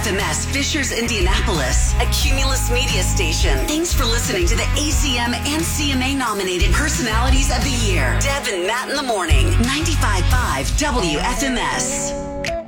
WFMS Fishers, Indianapolis, a Cumulus media station. Thanks for listening to the ACM and CMA nominated Personalities of the Year. Deb and Matt in the Morning, 95.5 WFMS.